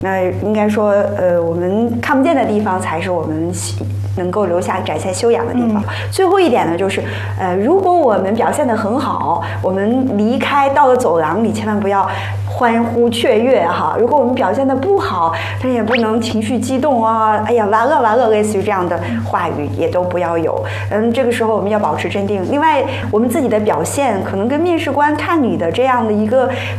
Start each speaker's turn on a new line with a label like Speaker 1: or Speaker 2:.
Speaker 1: 那应该说，我们看不见的地方才是我们能够留下展现修养的地方。最后一点呢，就是，如果我们表现得很好，我们离开到了走廊里，千万不要欢呼雀跃哈。如果我们表现得不好，但也不能情绪激动啊，哎呀完了完了，类似于这样的话语也都不要有。这个时候我们要保持镇定。另外，我们自己的表现可能跟面试官看你的这样的一个